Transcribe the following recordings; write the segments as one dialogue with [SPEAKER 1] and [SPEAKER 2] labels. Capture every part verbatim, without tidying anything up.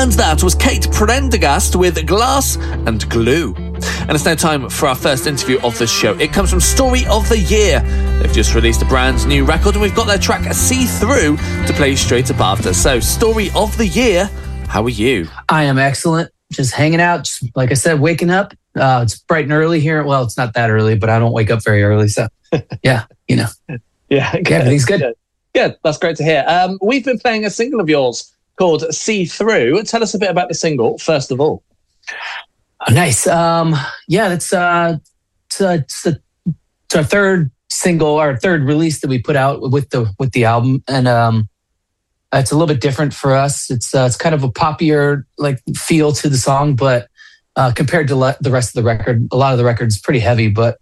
[SPEAKER 1] And that was Kate Prendergast with Glass and Glue. And it's now time for our first interview of the show. It comes from Story of the Year. They've just released a brand new record and we've got their track See Through to play straight up after. So, Story of the Year, how are you?
[SPEAKER 2] I am excellent. Just hanging out. Just, like I said, waking up. Uh, it's bright and early here. Well, it's not that early, but I don't wake up very early. So, yeah, you know.
[SPEAKER 1] yeah,
[SPEAKER 2] good. Everything's good.
[SPEAKER 1] good. Good. That's great to hear. Um, we've been playing a single of yours called See Through. Tell us a bit about the single, first of all.
[SPEAKER 2] Oh, nice. Um, yeah, it's, uh, it's, uh, it's, a, it's our third single, our third release that we put out with the with the album, and um, it's a little bit different for us. It's uh, it's kind of a poppier like feel to the song, but uh, compared to le- the rest of the record, a lot of the record is pretty heavy. But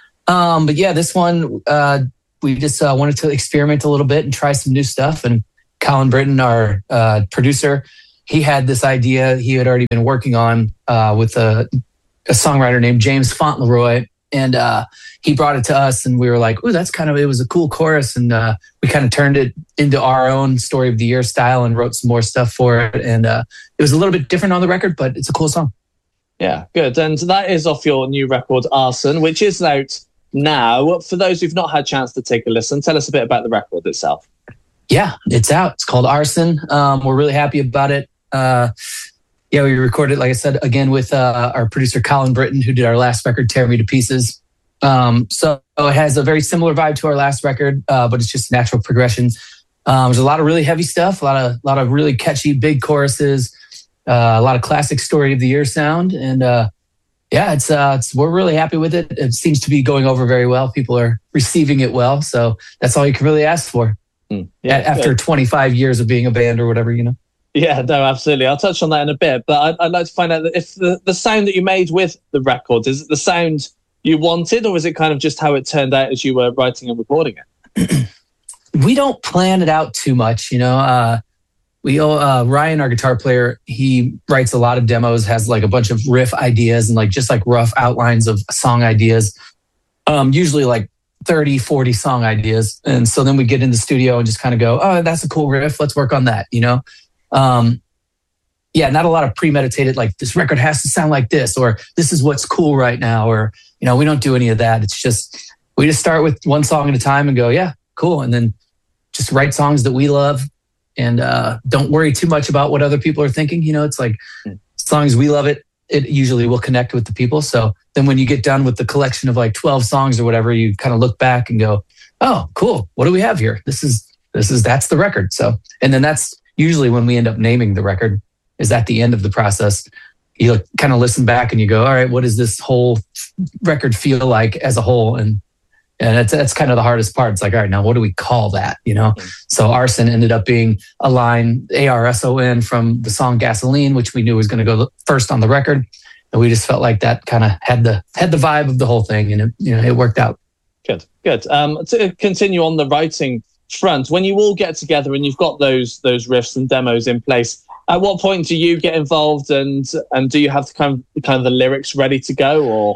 [SPEAKER 2] um, but yeah, this one uh, we just uh, wanted to experiment a little bit and try some new stuff. And Colin Britton, our uh, producer, he had this idea he had already been working on uh, with a, a songwriter named James Fauntleroy. And uh, he brought it to us and we were like, ooh, that's kind of, it was a cool chorus. And uh, we kind of turned it into our own Story of the Year style and wrote some more stuff for it. And uh, it was a little bit different on the record, but it's a cool song.
[SPEAKER 1] Yeah, good. And that is off your new record, Arson, which is out now. For those who've not had a chance to take a listen, tell us a bit about the record itself.
[SPEAKER 2] Yeah, it's out. It's called Arson. Um, we're really happy about it. Uh, yeah, we recorded, like I said, again with uh, our producer Colin Britton, who did our last record, Tear Me to Pieces. Um, so it has a very similar vibe to our last record, uh, but it's just natural progression. Um, there's a lot of really heavy stuff, a lot of, lot of really catchy big choruses, uh, a lot of classic Story of the Year sound, and uh, yeah, it's, uh, it's we're really happy with it. It seems to be going over very well. People are receiving it well, so that's all you can really ask for. Mm, yeah, after good. twenty-five years of being a band or whatever, you know.
[SPEAKER 1] Yeah, no, absolutely. I'll touch on that in a bit, but I'd, I'd like to find out that if the, the sound that you made with the record, is it the sound you wanted, or is it kind of just how it turned out as you were writing and recording it?
[SPEAKER 2] We don't plan it out too much, you know. Uh, we uh, Ryan, our guitar player, he writes a lot of demos, has like a bunch of riff ideas and like just like rough outlines of song ideas. Um, usually like thirty, forty song ideas. And so then we get in the studio and just kind of go, oh, that's a cool riff. Let's work on that, you know? Um, yeah, not a lot of premeditated, like this record has to sound like this, or this is what's cool right now. Or, you know, we don't do any of that. It's just, we just start with one song at a time and go, yeah, cool. And then just write songs that we love and uh, don't worry too much about what other people are thinking. You know, it's like, as long as we love it, it usually will connect with the people. So then when you get done with the collection of like twelve songs or whatever, you kind of look back and go, oh, cool. What do we have here? This is, this is, that's the record. So, and then that's usually when we end up naming the record, is at the end of the process. You kind of listen back and you go, all right, what does this whole record feel like as a whole? And and that's, that's kind of the hardest part. It's like, all right, now what do we call that? You know? Mm-hmm. So Arson ended up being a line, A R S O N, from the song Gasoline, which we knew was going to go first on the record. And we just felt like that kind of had the had the vibe of the whole thing, and it, you know, it worked out.
[SPEAKER 1] Good, good. Um, to continue on the writing front, when you all get together and you've got those those riffs and demos in place, at what point do you get involved, and and do you have the kind of kind of the lyrics ready to go, or?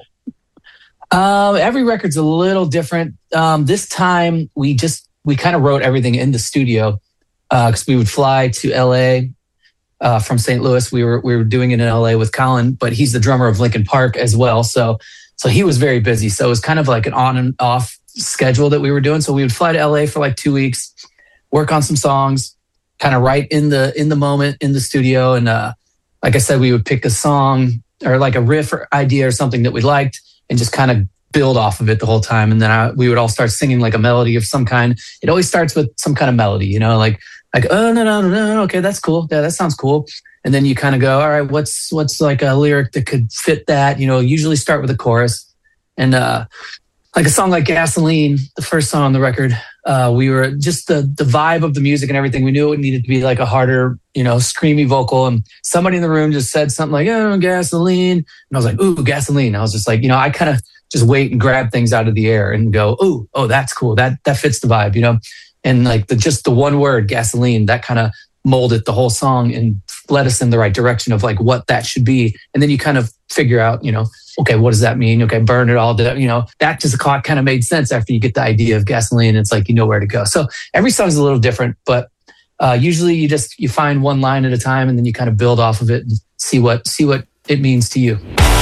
[SPEAKER 2] Um, every record's a little different. Um, this time we just we kind of wrote everything in the studio because uh, we would fly to L A uh, from Saint Louis. We were we were doing it in L A with Colin, but he's the drummer of Linkin Park as well. So so he was very busy. So it was kind of like an on and off schedule that we were doing. So we would fly to L A for like two weeks, work on some songs, kind of write in the in the moment in the studio. And uh, like I said, we would pick a song or like a riff or idea or something that we liked, and just kind of build off of it the whole time. And then I, we would all start singing like a melody of some kind. It always starts with some kind of melody, you know, like, like, oh, no, no, no, no, okay, that's cool. Yeah, that sounds cool. And then you kind of go, all right, what's, what's like a lyric that could fit that? You know, usually start with a chorus. And uh, like a song like Gasoline, the first song on the record, uh, we were just the, the vibe of the music and everything. We knew it needed to be like a harder, you know, screamy vocal. And somebody in the room just said something like, oh, gasoline. And I was like, ooh, gasoline. I was just like, you know, I kind of just wait and grab things out of the air and go, ooh, oh, that's cool. That that fits the vibe, you know? And like the just the one word, gasoline, that kind of molded the whole song and led us in the right direction of like what that should be. And then you kind of figure out, you know, okay, what does that mean? Okay, burn it all down. You know, that just kind of made sense after you get the idea of gasoline. It's like, you know where to go. So every song is a little different, but Uh, usually you just, you find one line at a time and then you kind of build off of it and see what, see what it means to you.